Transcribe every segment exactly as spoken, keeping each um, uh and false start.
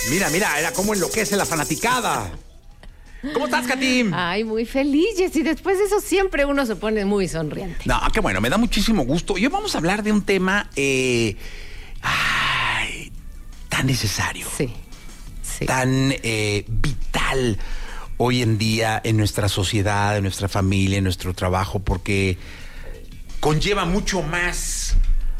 Mira, mira, era como enloquece la fanaticada. ¿Cómo estás, Katy? Ay, muy feliz, Jessy. Después de eso siempre uno se pone muy sonriente. No, qué bueno, me da muchísimo gusto. Hoy vamos a hablar de un tema eh, ay, tan necesario. Sí, sí. Tan eh, vital hoy en día en nuestra sociedad, en nuestra familia, en nuestro trabajo, porque conlleva mucho más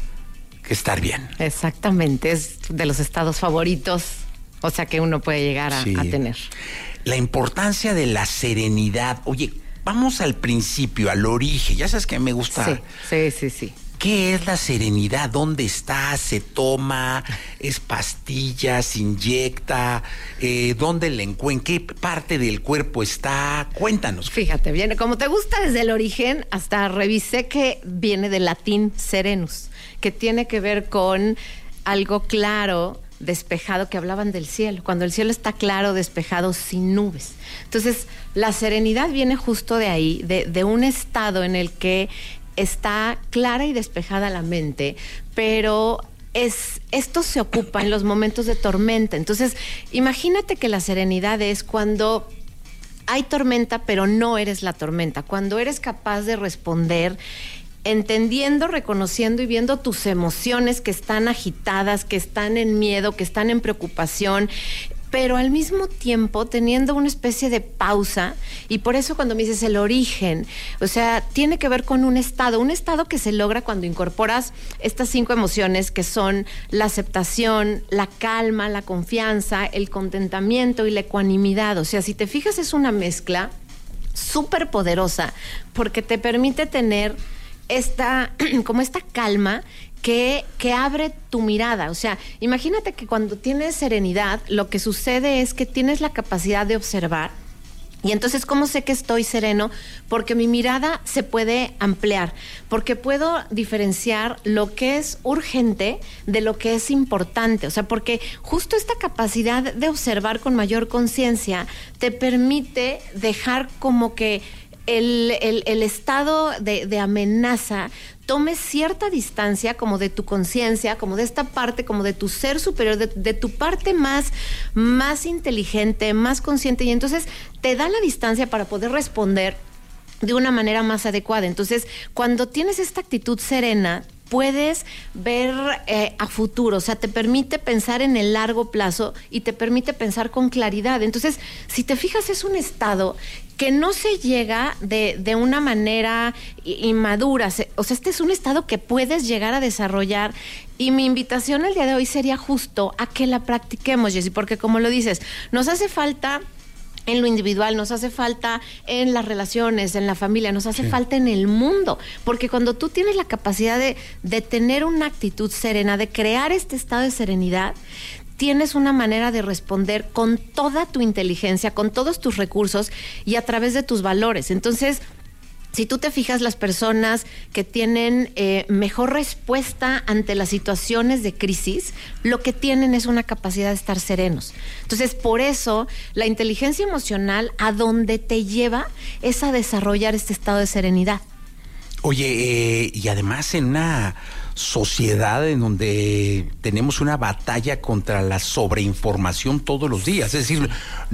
que estar bien. Exactamente, es de los estados favoritos, o sea, que uno puede llegar a, Sí. a tener. La importancia de la serenidad. Oye, vamos al principio, al origen. Ya sabes que me gusta. Sí, sí, sí, sí. ¿Qué es la serenidad? ¿Dónde está? ¿Se toma? ¿Es pastilla? ¿Se inyecta? Eh, ¿Dónde la encuentran? ¿En qué parte del cuerpo está? Cuéntanos. Fíjate, viene, como te gusta desde el origen, hasta revisé que viene del latín serenus, que tiene que ver con algo claro, despejado, que hablaban del cielo, cuando el cielo está claro, despejado, sin nubes. Entonces, la serenidad viene justo de ahí, de, de un estado en el que está clara y despejada la mente, pero es, esto se ocupa en los momentos de tormenta. Entonces, imagínate que la serenidad es cuando hay tormenta, pero no eres la tormenta, cuando eres capaz de responder entendiendo, reconociendo y viendo tus emociones que están agitadas, que están en miedo, que están en preocupación, pero al mismo tiempo teniendo una especie de pausa. Y por eso cuando me dices el origen, o sea, tiene que ver con un estado, un estado que se logra cuando incorporas estas cinco emociones que son la aceptación, la calma, la confianza, el contentamiento y la ecuanimidad. O sea, si te fijas, es una mezcla súper poderosa porque te permite tener esta, como esta calma que, que abre tu mirada. O sea, imagínate que cuando tienes serenidad, lo que sucede es que tienes la capacidad de observar. Y entonces, ¿cómo sé que estoy sereno? Porque mi mirada se puede ampliar, porque puedo diferenciar lo que es urgente de lo que es importante. O sea, porque justo esta capacidad de observar con mayor conciencia te permite dejar como que El, el, el estado de, de amenaza tome cierta distancia como de tu conciencia, como de esta parte, como de tu ser superior, de, de tu parte más, más inteligente, más consciente, y entonces te da la distancia para poder responder de una manera más adecuada. Entonces, cuando tienes esta actitud serena, puedes ver eh, a futuro, o sea, te permite pensar en el largo plazo y te permite pensar con claridad. Entonces, si te fijas, es un estado que no se llega de, de una manera inmadura. O sea, este es un estado que puedes llegar a desarrollar, y mi invitación el día de hoy sería justo a que la practiquemos, Jessy, porque como lo dices, nos hace falta en lo individual, nos hace falta en las relaciones, en la familia, nos hace sí. falta en el mundo, porque cuando tú tienes la capacidad de, de tener una actitud serena, de crear este estado de serenidad, tienes una manera de responder con toda tu inteligencia, con todos tus recursos y a través de tus valores. Entonces, si tú te fijas, las personas que tienen eh, mejor respuesta ante las situaciones de crisis, lo que tienen es una capacidad de estar serenos. Entonces, por eso, la inteligencia emocional a donde te lleva es a desarrollar este estado de serenidad. Oye, eh, y además en una sociedad en donde tenemos una batalla contra la sobreinformación todos los días, es decir,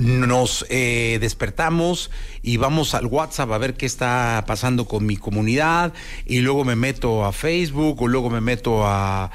nos eh, despertamos y vamos al WhatsApp a ver qué está pasando con mi comunidad, y luego me meto a Facebook o luego me meto a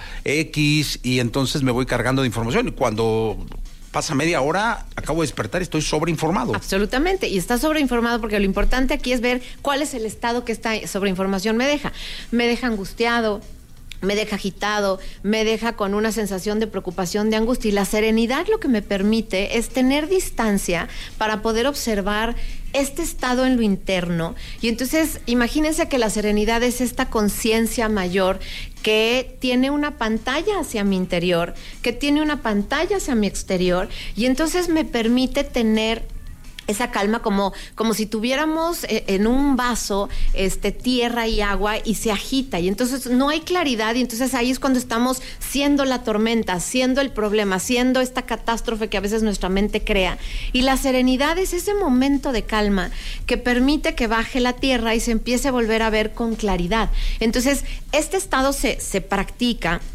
X, y entonces me voy cargando de información, y cuando pasa media hora, acabo de despertar y estoy sobreinformado. Absolutamente, y está sobreinformado porque lo importante aquí es ver cuál es el estado que esta sobreinformación me deja. Me deja angustiado, me deja agitado, me deja con una sensación de preocupación, de angustia, y la serenidad lo que me permite es tener distancia para poder observar este estado en lo interno. Y entonces imagínense que la serenidad es esta conciencia mayor que tiene una pantalla hacia mi interior, que tiene una pantalla hacia mi exterior, y entonces me permite tener esa calma, como, como si tuviéramos en un vaso este, tierra y agua, y se agita, y entonces no hay claridad, y entonces ahí es cuando estamos siendo la tormenta, siendo el problema, siendo esta catástrofe que a veces nuestra mente crea. Y la serenidad es ese momento de calma que permite que baje la tierra y se empiece a volver a ver con claridad. Entonces, este estado se, se practica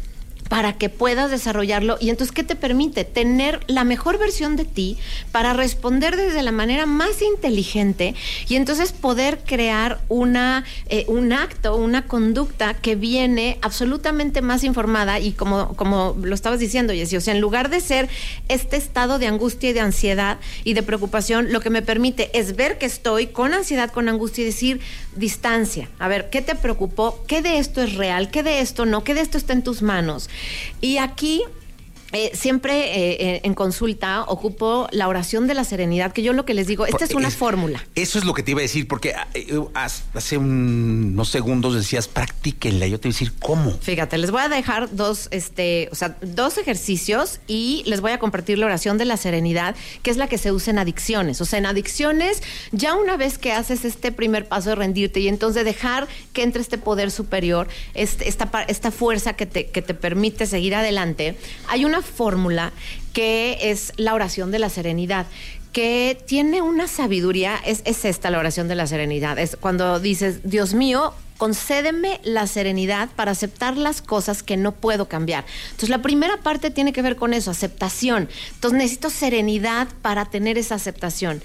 para que puedas desarrollarlo. Y entonces, ¿qué te permite? Tener la mejor versión de ti para responder desde la manera más inteligente y entonces poder crear una, eh, un acto, una conducta que viene absolutamente más informada y como, como lo estabas diciendo, Jessy, o sea, en lugar de ser este estado de angustia y de ansiedad y de preocupación, lo que me permite es ver que estoy con ansiedad, con angustia y decir, distancia. A ver, ¿qué te preocupó? ¿Qué de esto es real? ¿Qué de esto no? ¿Qué de esto está en tus manos? Y aquí eh, siempre eh, en consulta ocupo la oración de la serenidad, que yo lo que les digo, esta es una es, fórmula. Eso es lo que te iba a decir, porque eh, hace un, unos segundos decías, practíquenla. Yo te iba a decir, ¿cómo? Fíjate, les voy a dejar dos, este, o sea, dos ejercicios y les voy a compartir la oración de la serenidad, que es la que se usa en adicciones. O sea, en adicciones, ya una vez que haces este primer paso de rendirte y entonces dejar que entre este poder superior, este, esta, esta fuerza que te, que te permite seguir adelante, hay una fórmula que es la oración de la serenidad, que tiene una sabiduría, es, es esta la oración de la serenidad, es cuando dices, Dios mío, concédeme la serenidad para aceptar las cosas que no puedo cambiar. Entonces, la primera parte tiene que ver con eso, aceptación. Entonces, necesito serenidad para tener esa aceptación.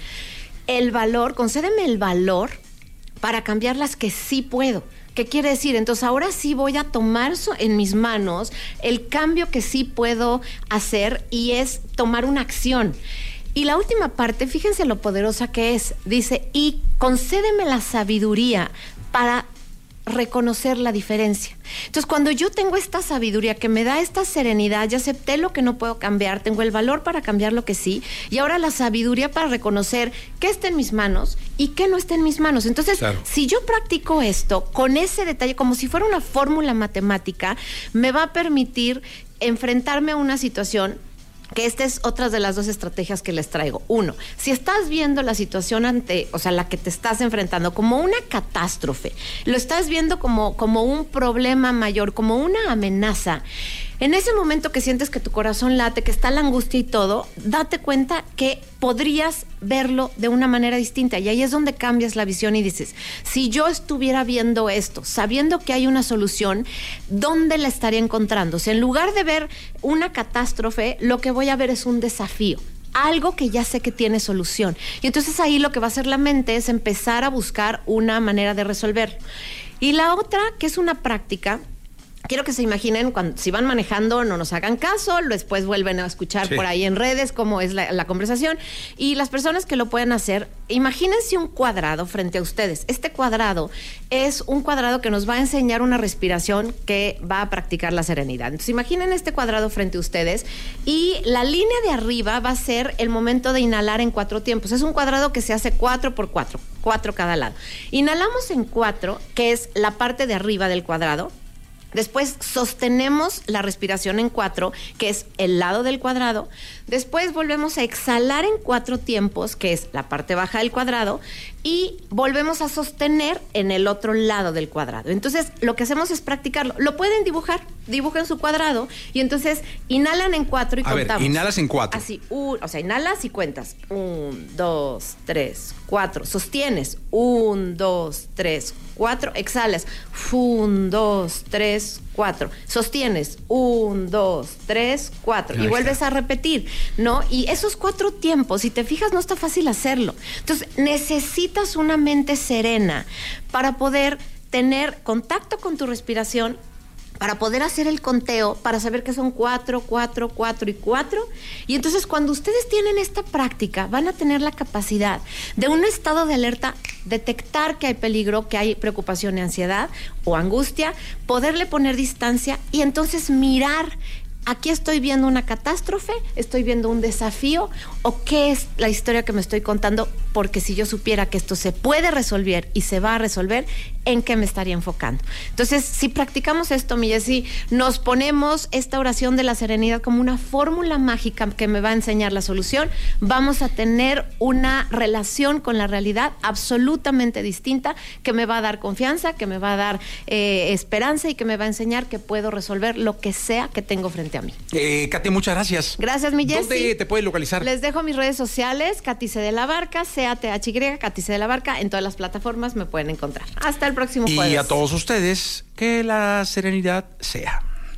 El valor, concédeme el valor para cambiar las que sí puedo. ¿Qué quiere decir? Entonces, ahora sí voy a tomar en mis manos el cambio que sí puedo hacer y es tomar una acción. Y la última parte, fíjense lo poderosa que es. Dice, y concédeme la sabiduría para reconocer la diferencia. Entonces, cuando yo tengo esta sabiduría que me da esta serenidad, ya acepté lo que no puedo cambiar, tengo el valor para cambiar lo que sí, y ahora la sabiduría para reconocer qué está en mis manos y qué no está en mis manos. Entonces, claro, si yo practico esto con ese detalle, como si fuera una fórmula matemática, me va a permitir enfrentarme a una situación que esta es otra de las dos estrategias que les traigo. Uno, si estás viendo la situación ante, o sea, la que te estás enfrentando como una catástrofe, lo estás viendo como, como un problema mayor, como una amenaza, en ese momento que sientes que tu corazón late, que está la angustia y todo, date cuenta que podrías verlo de una manera distinta. Y ahí es donde cambias la visión y dices, si yo estuviera viendo esto, sabiendo que hay una solución, ¿dónde la estaría encontrando? O sea, en lugar de ver una catástrofe, lo que voy a ver es un desafío. Algo que ya sé que tiene solución. Y entonces ahí lo que va a hacer la mente es empezar a buscar una manera de resolverlo. Y la otra, que es una práctica, quiero que se imaginen cuando si van manejando, no nos hagan caso, después vuelven a escuchar sí. por ahí en redes cómo es la, la conversación. Y las personas que lo pueden hacer, imagínense un cuadrado frente a ustedes. Este cuadrado es un cuadrado que nos va a enseñar una respiración que va a practicar la serenidad. Entonces, imaginen este cuadrado frente a ustedes y la línea de arriba va a ser el momento de inhalar en cuatro tiempos. Es un cuadrado que se hace cuatro por cuatro, cuatro cada lado. Inhalamos en cuatro, que es la parte de arriba del cuadrado. Después sostenemos la respiración en cuatro, que es el lado del cuadrado. Después volvemos a exhalar en cuatro tiempos, que es la parte baja del cuadrado. Y volvemos a sostener en el otro lado del cuadrado. Entonces, lo que hacemos es practicarlo. Lo pueden dibujar, dibujan su cuadrado. Y entonces, inhalan en cuatro y a contamos. Ver, inhalas en cuatro. Así, un, o sea, inhalas y cuentas. Un, dos, tres, cuatro. Sostienes. Un, dos, tres, cuatro. Exhalas. Un, dos, tres, cuatro. Sostienes. Un, dos, tres, cuatro. Ahí y vuelves está. a repetir, ¿no? Y esos cuatro tiempos, si te fijas, no está fácil hacerlo. Entonces, necesitas una mente serena para poder tener contacto con tu respiración, para poder hacer el conteo, para saber que son cuatro, cuatro, cuatro y cuatro. Y entonces cuando ustedes tienen esta práctica, van a tener la capacidad de un estado de alerta, detectar que hay peligro, que hay preocupación y ansiedad o angustia, poderle poner distancia y entonces mirar. Aquí estoy viendo una catástrofe, estoy viendo un desafío, o qué es la historia que me estoy contando, porque si yo supiera que esto se puede resolver y se va a resolver, ¿en qué me estaría enfocando? Entonces, si practicamos esto, mi Jessy, nos ponemos esta oración de la serenidad como una fórmula mágica que me va a enseñar la solución, vamos a tener una relación con la realidad absolutamente distinta, que me va a dar confianza, que me va a dar eh, esperanza y que me va a enseñar que puedo resolver lo que sea que tengo frente a mí. Eh, Katy, muchas gracias. Gracias, mi Jessy. ¿Dónde te puedes localizar? Les dejo mis redes sociales, Katy C. de la Barca, C A T H Y, Katy C. de la Barca, en todas las plataformas me pueden encontrar. Hasta el próximo jueves. Y a todos ustedes, que la serenidad sea.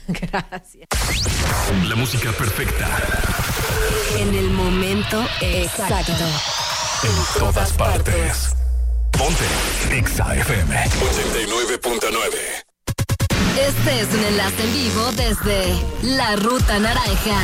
Gracias. La música perfecta. En el momento exacto. En todas partes. Ponte Exa F M ochenta y nueve punto nueve. Este es un enlace en vivo desde la Ruta Naranja.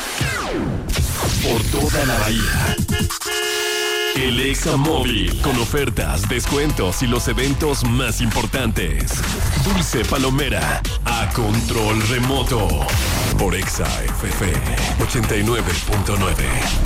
Por toda la bahía. El Exa Móvil, con ofertas, descuentos y los eventos más importantes. Dulce Palomera, a control remoto. Por Exa F M ochenta y nueve punto nueve.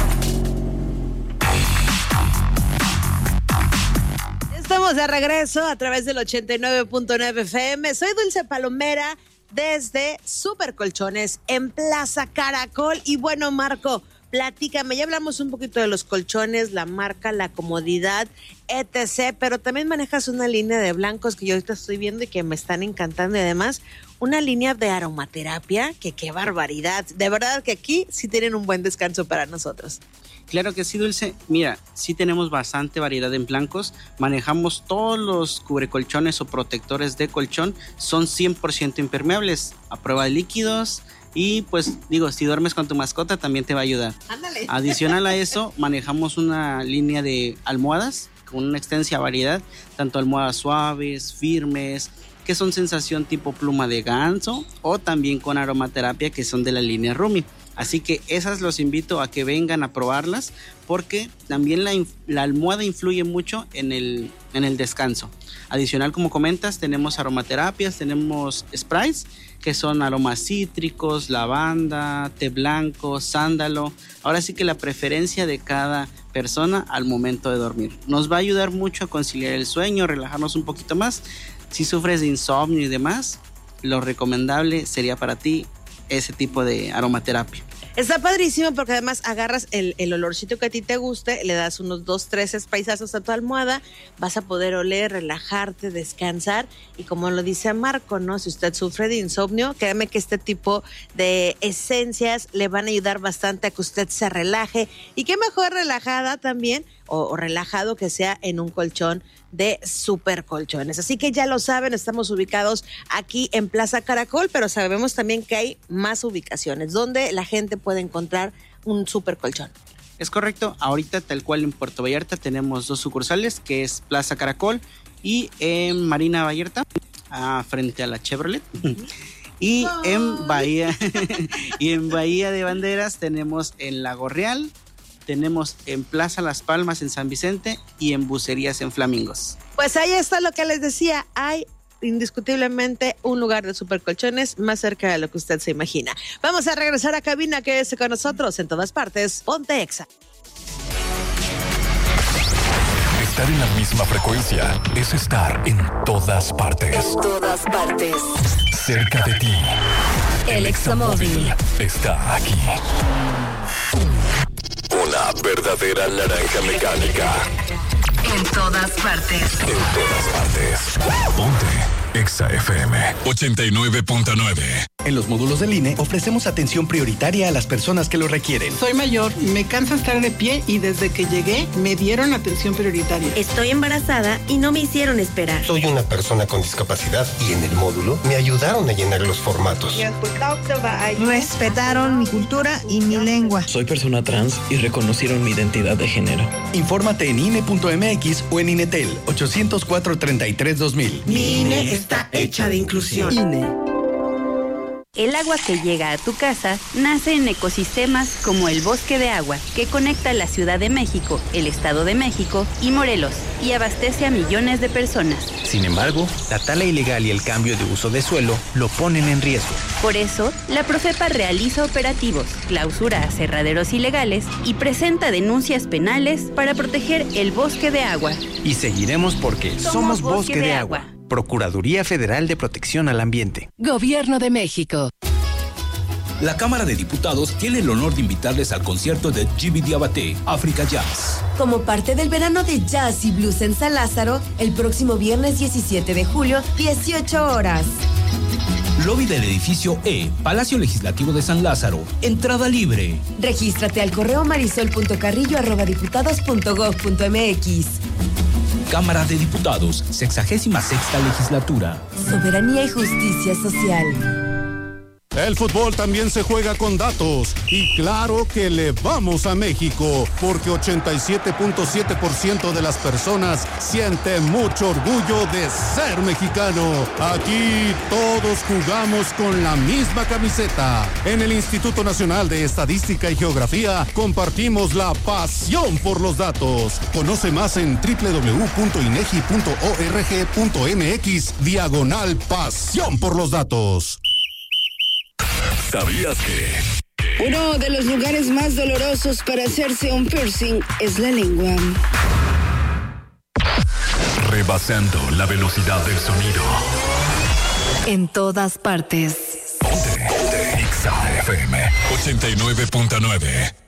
Estamos de regreso a través del ochenta y nueve punto nueve F M. Soy Dulce Palomera desde Super Colchones en Plaza Caracol. Y bueno, Marco, platícame, ya hablamos un poquito de los colchones, la marca, la comodidad, etcétera. Pero también manejas una línea de blancos que yo ahorita estoy viendo y que me están encantando. Y además, una línea de aromaterapia, que qué barbaridad. De verdad que aquí sí tienen un buen descanso para nosotros. Claro que sí, Dulce. Mira, sí tenemos bastante variedad en blancos. Manejamos todos los cubrecolchones o protectores de colchón. Son cien por ciento impermeables, a prueba de líquidos. Y pues digo, si duermes con tu mascota también te va a ayudar. Ándale. Adicional a eso, manejamos una línea de almohadas con una extensa variedad. Tanto almohadas suaves, firmes, que son sensación tipo pluma de ganso. O también con aromaterapia, que son de la línea Rumi. Así que esas los invito a que vengan a probarlas, porque también la, la almohada influye mucho en el, en el descanso. Adicional, como comentas, tenemos aromaterapias, tenemos sprays, que son aromas cítricos, lavanda, té blanco, sándalo. Ahora sí que la preferencia de cada persona al momento de dormir. Nos va a ayudar mucho a conciliar el sueño, relajarnos un poquito más. Si sufres de insomnio y demás, lo recomendable sería para ti ese tipo de aromaterapia. Está padrísimo porque además agarras el, el olorcito que a ti te guste, le das unos dos, tres spraysazos a tu almohada, vas a poder oler, relajarte, descansar. Y como lo dice Marco, ¿no? Si usted sufre de insomnio, créeme que este tipo de esencias le van a ayudar bastante a que usted se relaje. Y qué mejor relajada también, o, o relajado que sea en un colchón de Super Colchones. Así que ya lo saben, estamos ubicados aquí en Plaza Caracol, pero sabemos también que hay más ubicaciones donde la gente puede encontrar un Super Colchón. Es correcto, ahorita tal cual en Puerto Vallarta tenemos dos sucursales, que es Plaza Caracol y en Marina Vallarta, ah, frente a la Chevrolet. Y en Bahía y en Bahía de Banderas tenemos en Lago Real, tenemos en Plaza Las Palmas en San Vicente y en Bucerías en Flamingos. Pues ahí está lo que les decía, hay indiscutiblemente un lugar de supercolchones más cerca de lo que usted se imagina. Vamos a regresar a cabina, quédese con nosotros en todas partes. Ponte Exa. Estar en la misma frecuencia es estar en todas partes. En todas partes. Cerca de ti. El Exa Móvil está aquí. Una verdadera naranja mecánica. En todas partes. En todas partes. Ponte Exa F M ochenta y nueve punto nueve. En los módulos del I N E ofrecemos atención prioritaria a las personas que lo requieren. Soy mayor, me cansa estar de pie y desde que llegué me dieron atención prioritaria. Estoy embarazada y no me hicieron esperar. Soy una persona con discapacidad y en el módulo me ayudaron a llenar los formatos. Respetaron mi cultura y mi lengua. Soy persona trans y reconocieron mi identidad de género. Infórmate en I N E punto M X o en Inetel ochocientos cuatro, treinta y tres, dos mil. Mi I N E está hecha de inclusión. I N E. El agua que llega a tu casa nace en ecosistemas como el Bosque de Agua, que conecta la Ciudad de México, el Estado de México y Morelos, y abastece a millones de personas. Sin embargo, la tala ilegal y el cambio de uso de suelo lo ponen en riesgo. Por eso, la Profepa realiza operativos, clausura aserraderos ilegales y presenta denuncias penales para proteger el Bosque de Agua. Y seguiremos porque somos, somos Bosque, Bosque de, de Agua. Agua. Procuraduría Federal de Protección al Ambiente. Gobierno de México. La Cámara de Diputados tiene el honor de invitarles al concierto de Djiby Diabaté, África Jazz. Como parte del verano de Jazz y Blues en San Lázaro, el próximo viernes diecisiete de julio, dieciocho horas. Lobby del edificio E, Palacio Legislativo de San Lázaro. Entrada libre. Regístrate al correo marisol punto carrillo arroba diputados punto gob punto mx. Cámara de Diputados, sexagésima sexta legislatura. Soberanía y justicia social. El fútbol también se juega con datos y claro que le vamos a México porque ochenta y siete punto siete por ciento de las personas siente mucho orgullo de ser mexicano. Aquí todos jugamos con la misma camiseta. En el Instituto Nacional de Estadística y Geografía compartimos la pasión por los datos. Conoce más en doble u doble u doble u punto inegi punto org punto mx diagonal pasión por los datos. ¿Sabías que? Uno de los lugares más dolorosos para hacerse un piercing es la lengua. Rebasando la velocidad del sonido. En todas partes. Ponte, ponte. X A F M ochenta y nueve punto nueve.